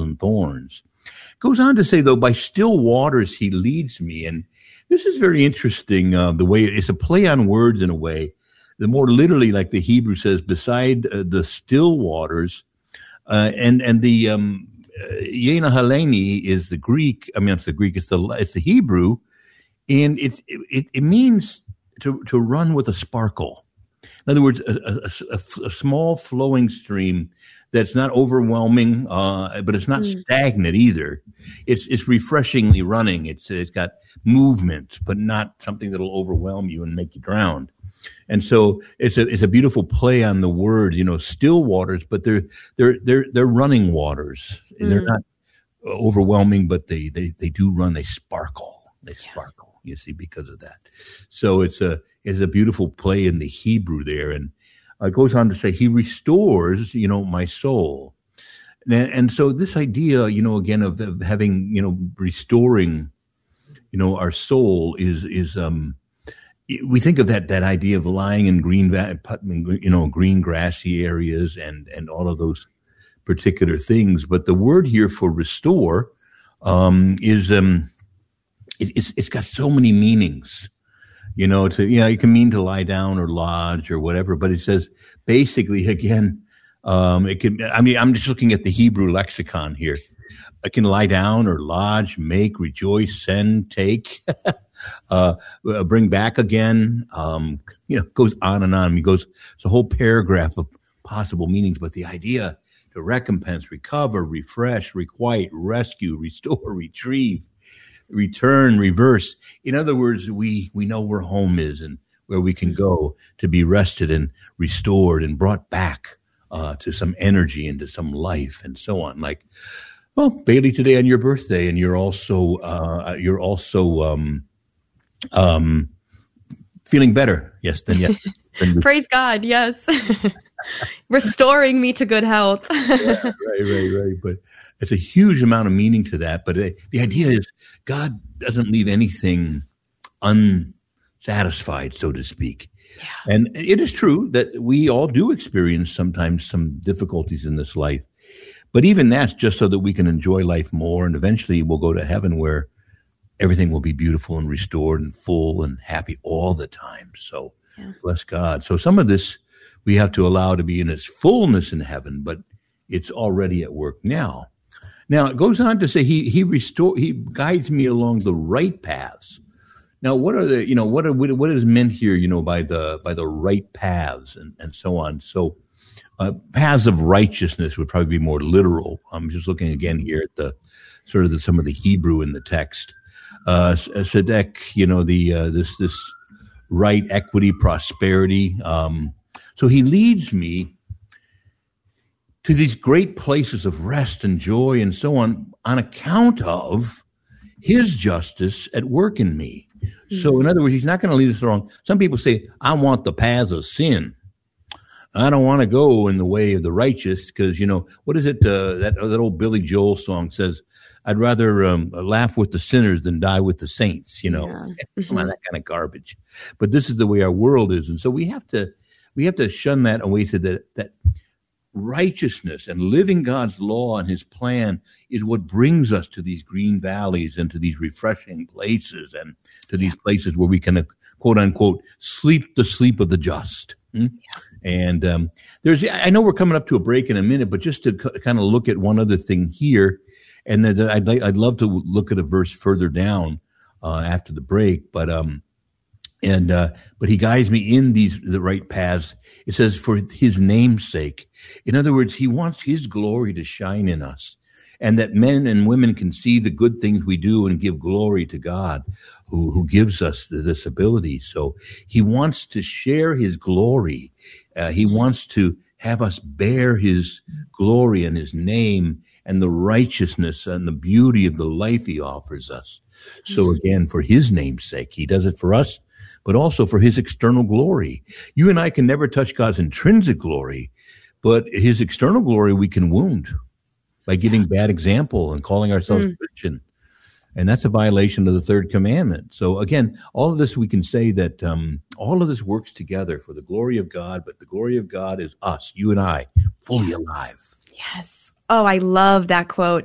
and thorns. Goes on to say, though, by still waters he leads me. And this is very interesting, the way it's a play on words in a way. The more literally, like the Hebrew says, beside the still waters, and the Yena Haleni is the Greek. I mean, it's the Greek. It's the Hebrew, and it means to run with a sparkle. In other words, a small flowing stream that's not overwhelming, but it's not stagnant either. It's refreshingly running. It's got movement, but not something that'll overwhelm you and make you drown. And so it's a beautiful play on the word, still waters, but they're running waters. They're not overwhelming, but they do run. They sparkle. Sparkle, you see, because of that. So it's a beautiful play in the Hebrew there. And it goes on to say, he restores, my soul. And so this idea, again, of having, restoring, our soul is we think of that idea of lying in green grassy areas and all of those particular things. But the word here for restore is it's got so many meanings. It can mean to lie down or lodge or whatever, but it says basically, again, I'm just looking at the Hebrew lexicon here. It can lie down or lodge, make, rejoice, send, take, bring back again. Goes on and on. It's a whole paragraph of possible meanings, but the idea to recompense, recover, refresh, requite, rescue, restore, retrieve, return, reverse. In other words, we know where home is and where we can go to be rested and restored and brought back to some energy and to some life and so on. Like, well, Bailey, today on your birthday, and you're also feeling better. Yes, then yes. Praise God. Yes, restoring me to good health. Yeah, right. But it's a huge amount of meaning to that. But the idea is God doesn't leave anything unsatisfied, so to speak. Yeah. And it is true that we all do experience sometimes some difficulties in this life. But even that's just so that we can enjoy life more. And eventually we'll go to heaven where everything will be beautiful and restored and full and happy all the time. So bless God. So some of this we have to allow to be in its fullness in heaven, but it's already at work now. Now it goes on to say he guides me along the right paths. Now what are what is meant here, by the right paths and so on. So paths of righteousness would probably be more literal. I'm just looking again here at the sort of some of the Hebrew in the text. Tzedek, this right, equity, prosperity. So he leads me to these great places of rest and joy and so on account of his justice at work in me. Mm-hmm. So in other words, he's not going to lead us wrong. Some people say, I want the paths of sin. I don't want to go in the way of the righteous because, what is it? That old Billy Joel song says, I'd rather laugh with the sinners than die with the saints, Yeah. Come on, that kind of garbage. But this is the way our world is. And so we have to shun that away so that righteousness and living God's law and his plan is what brings us to these green valleys and to these refreshing places and to these places where we can, quote unquote, sleep the sleep of the just. Yeah. And I know we're coming up to a break in a minute, but just to kind of look at one other thing here, and then I'd love to look at a verse further down after the break, but he guides me in the right paths. It says for his name's sake. In other words, he wants his glory to shine in us, and that men and women can see the good things we do and give glory to God, who gives us this ability. So he wants to share his glory. He wants to have us bear his glory and his name and the righteousness and the beauty of the life he offers us. So again, for his name's sake, he does it for us, but also for his external glory. You and I can never touch God's intrinsic glory, but his external glory we can wound by giving bad example and calling ourselves Christian. And that's a violation of the third commandment. So again, all of this, we can say that all of this works together for the glory of God, but the glory of God is us, you and I, fully alive. Yes. Oh, I love that quote.